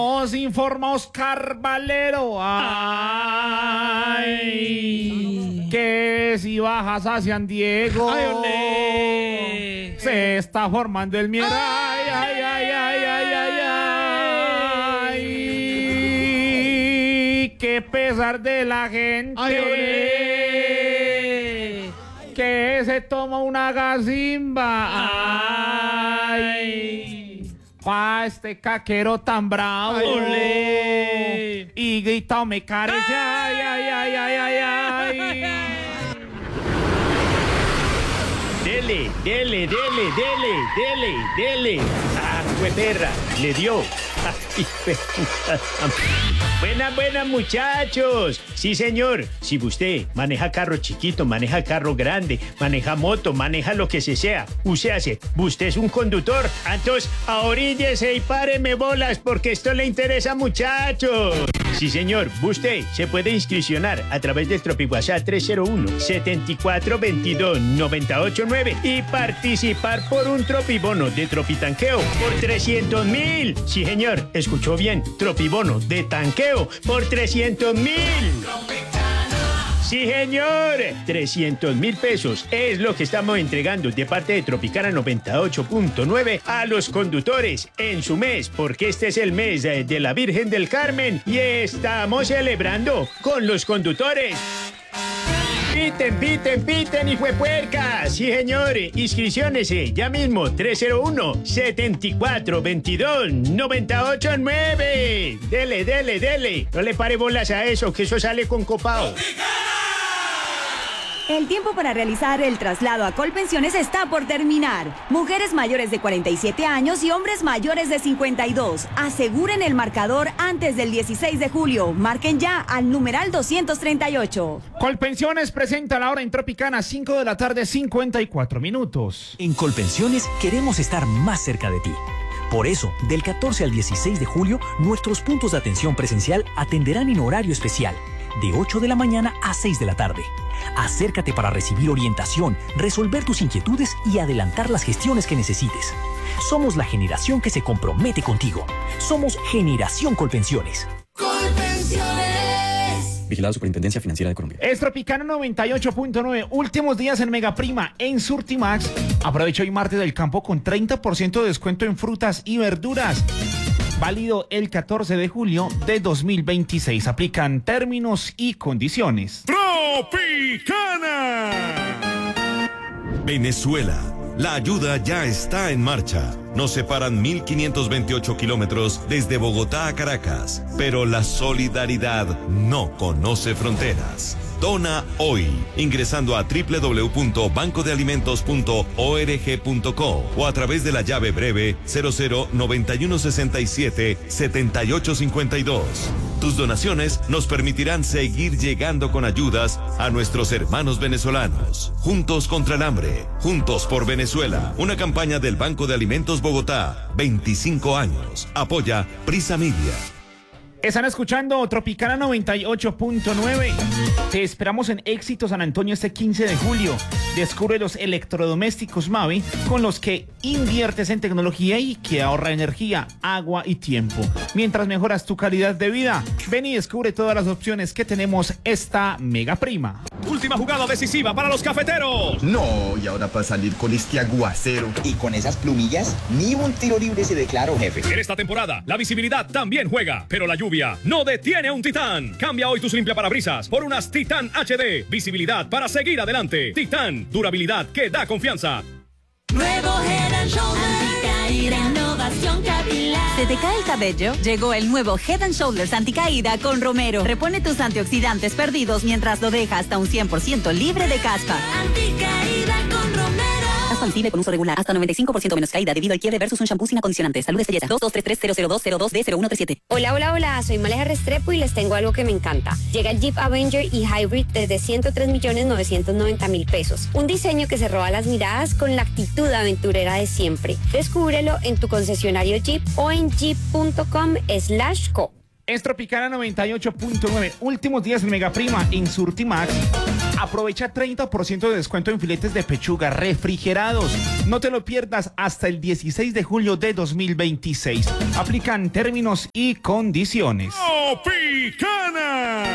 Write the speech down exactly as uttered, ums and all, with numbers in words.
Nos informa Oscar Valero. Ay, que si bajas a San Diego, ay, olé, se está formando el miedo. Ay, ay, ay, ay, ay, ay, ay. Qué pesar de la gente. ay, olé, que se toma una gazimba. Ay. Pa' este caquero tan bravo. ay, olé. Y grita me carece. Ay, ay, ay, ay, ay, ay. Dele, dele, dele, dele, dele, dele. Ah, fue perra, le dio. Ay, buenas, buenas, muchachos. Sí, señor. Si usted maneja carro chiquito, maneja carro grande, maneja moto, maneja lo que se sea, usted hace, usted es un conductor, entonces ahoríllese y páreme bolas porque esto le interesa, muchachos. Sí, señor. Usted se puede inscripcionar a través del TropiWhatsApp tres cero uno, setenta y cuatro veintidós, noventa y ocho nueve y participar por un tropibono de tropitanqueo por trescientos mil. Sí, señor. Escuchó bien. Tropibono de tanqueo por trescientos mil. Sí, señor. trescientos mil pesos es lo que estamos entregando de parte de Tropicana noventa y ocho punto nueve a los conductores en su mes, porque este es el mes de la Virgen del Carmen y estamos celebrando con los conductores. Piten, piten, piten, hijo de puerca. Sí, señor. Inscripciones ya mismo. tres cero uno, setenta y cuatro veintidós, noventa y ocho nueve. Dele, dele, dele. No le pare bolas a eso, que eso sale con copao. El tiempo para realizar el traslado a Colpensiones está por terminar. Mujeres mayores de cuarenta y siete años y hombres mayores de cincuenta y dos. Aseguren el marcador antes del dieciséis de julio. Marquen ya al numeral doscientos treinta y ocho. Colpensiones presenta la hora en Tropicana, cinco de la tarde, cincuenta y cuatro minutos. En Colpensiones queremos estar más cerca de ti. Por eso, del catorce al dieciséis de julio, nuestros puntos de atención presencial atenderán en horario especial, de ocho de la mañana a seis de la tarde. Acércate para recibir orientación, resolver tus inquietudes y adelantar las gestiones que necesites. Somos la generación que se compromete contigo. Somos Generación Colpensiones. Colpensiones. Vigilado Superintendencia Financiera de Colombia. Es Tropicana noventa y ocho punto nueve. Últimos días en Megaprima, en Surtimax. Aprovecha hoy martes del campo con treinta por ciento de descuento en frutas y verduras. Válido el catorce de julio de dos mil veintiséis. Aplican términos y condiciones. Tropicana. Venezuela. La ayuda ya está en marcha. Nos separan mil quinientos veintiocho kilómetros desde Bogotá a Caracas, pero la solidaridad no conoce fronteras. Dona hoy, ingresando a doble u doble u doble u punto banco de alimentos punto org punto co o a través de la llave breve cero cero noventa y uno sesenta y siete setenta y ocho cincuenta y dos. Tus donaciones nos permitirán seguir llegando con ayudas a nuestros hermanos venezolanos. Juntos contra el hambre, juntos por Venezuela. Una campaña del Banco de Alimentos Bogotá, veinticinco años. Apoya Prisa Media. Están escuchando Tropicana noventa y ocho punto nueve. Te esperamos en Éxito San Antonio este quince de julio. Descubre los electrodomésticos Mavi con los que inviertes en tecnología y que ahorra energía, agua y tiempo, mientras mejoras tu calidad de vida. Ven y descubre todas las opciones que tenemos esta mega prima. Última jugada decisiva para los cafeteros. No, y ahora para salir con este aguacero. Y con esas plumillas, ni un tiro libre se declaró, jefe. En esta temporada, la visibilidad también juega, pero la lluvia no detiene a un Titán. Cambia hoy tus limpiaparabrisas por unas Titán H D. Visibilidad para seguir adelante. Titán, durabilidad que da confianza. Nuevo Head and Shoulders. Anticaída, innovación capilar. ¿Se te cae el cabello? Llegó el nuevo Head and Shoulders Anticaída con Romero. Repone tus antioxidantes perdidos mientras lo deja hasta un cien por ciento libre de caspa. Anticaída con Romero. Concibe con uso regular hasta noventa y cinco por ciento menos caída debido al quiebre versus un shampoo sin acondicionante. Salud de belleza. dos dos tres tres cero cero dos cero dos D cero uno tres siete. Hola, hola, hola. Soy Maleja Restrepo y les tengo algo que me encanta. Llega el Jeep Avenger y Hybrid desde ciento tres millones novecientos noventa mil pesos. Un diseño que se roba las miradas con la actitud aventurera de siempre. Descúbrelo en tu concesionario Jeep o en jeep punto com slash co. Es Tropicana noventa y ocho punto nueve. Últimos días en Megaprima en Surtimax. Aprovecha treinta por ciento de descuento en filetes de pechuga refrigerados. No te lo pierdas hasta el dieciséis de julio de dos mil veintiséis. Aplican términos y condiciones. ¡Tropicana!